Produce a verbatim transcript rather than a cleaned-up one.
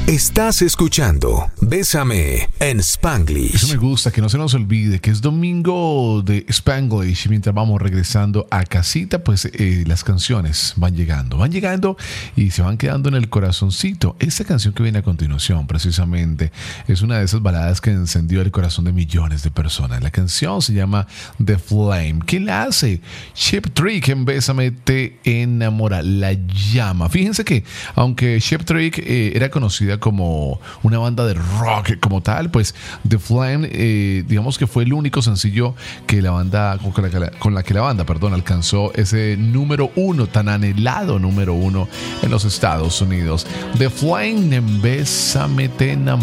Estás escuchando Bésame en Spanglish. Eso me gusta, que no se nos olvide que es domingo de Spanglish. Y mientras vamos regresando a casita, pues eh, las canciones van llegando, van llegando y se van quedando en el corazoncito. Esta canción que viene a continuación, precisamente, es una de esas baladas que encendió el corazón de millones de personas. La canción se llama The Flame. ¿Quién la hace? Cheap Trick en Bésame te enamora, la llama. Fíjense que, aunque Cheap Trick eh, era conocida como una banda de rock como tal, pues The Flame, eh, digamos que fue el único sencillo que la banda, con la que la, con la que la banda, perdón, alcanzó ese número uno, tan anhelado número uno en los Estados Unidos. The Flame en Bésame te enamora.